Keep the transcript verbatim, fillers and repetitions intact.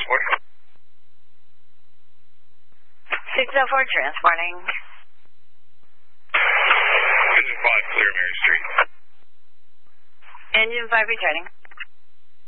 transport. six oh four transporting. Engine five, clear Mary Street. Engine five returning.